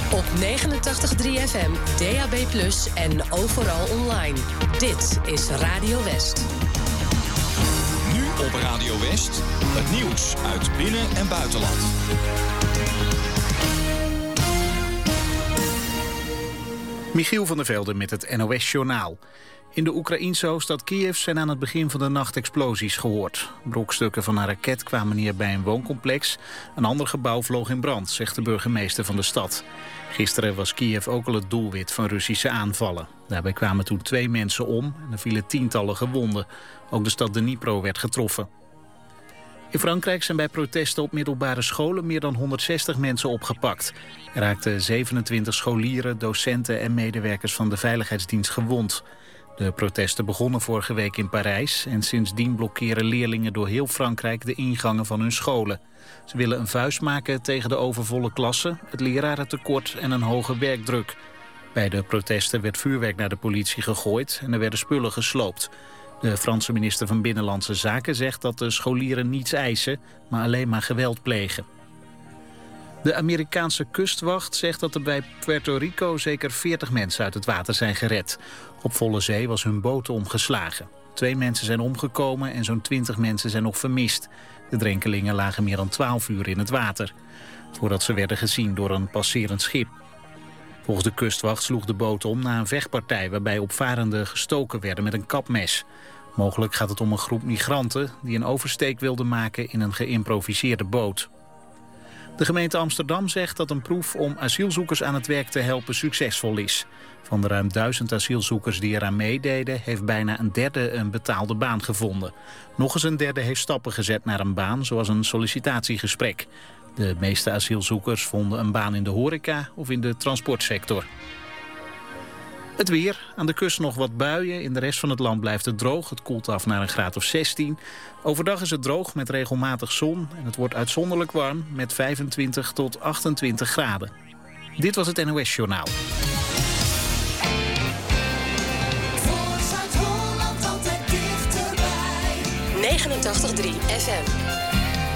Op 89.3 FM, DAB+ en overal online. Dit is Radio West. Nu op Radio West, het nieuws uit binnen- en buitenland. Michiel van der Velde met het NOS-journaal. In de Oekraïense hoofdstad Kiev zijn aan het begin van de nacht explosies gehoord. Brokstukken van een raket kwamen neer bij een wooncomplex. Een ander gebouw vloog in brand, zegt de burgemeester van de stad. Gisteren was Kiev ook al het doelwit van Russische aanvallen. Daarbij kwamen toen 2 mensen om en er vielen tientallen gewonden. Ook de stad Dnipro werd getroffen. In Frankrijk zijn bij protesten op middelbare scholen meer dan 160 mensen opgepakt. Er raakten 27 scholieren, docenten en medewerkers van de veiligheidsdienst gewond. De protesten begonnen vorige week in Parijs en sindsdien blokkeren leerlingen door heel Frankrijk de ingangen van hun scholen. Ze willen een vuist maken tegen de overvolle klassen, het lerarentekort en een hoge werkdruk. Bij de protesten werd vuurwerk naar de politie gegooid en er werden spullen gesloopt. De Franse minister van Binnenlandse Zaken zegt dat de scholieren niets eisen, maar alleen maar geweld plegen. De Amerikaanse kustwacht zegt dat er bij Puerto Rico zeker 40 mensen uit het water zijn gered. Op volle zee was hun boot omgeslagen. 2 mensen zijn omgekomen en zo'n 20 mensen zijn nog vermist. De drenkelingen lagen meer dan 12 uur in het water, voordat ze werden gezien door een passerend schip. Volgens de kustwacht sloeg de boot om na een vechtpartij waarbij opvarenden gestoken werden met een kapmes. Mogelijk gaat het om een groep migranten die een oversteek wilden maken in een geïmproviseerde boot. De gemeente Amsterdam zegt dat een proef om asielzoekers aan het werk te helpen succesvol is. Van de ruim 1000 asielzoekers die eraan meededen, heeft bijna een derde een betaalde baan gevonden. Nog eens een derde heeft stappen gezet naar een baan, zoals een sollicitatiegesprek. De meeste asielzoekers vonden een baan in de horeca of in de transportsector. Het weer. Aan de kust nog wat buien. In de rest van het land blijft het droog. Het koelt af naar een graad of 16. Overdag is het droog met regelmatig zon. En het wordt uitzonderlijk warm met 25 tot 28 graden. Dit was het NOS Journaal. Voor Zuid-Holland altijd dichterbij. 89.3 FM.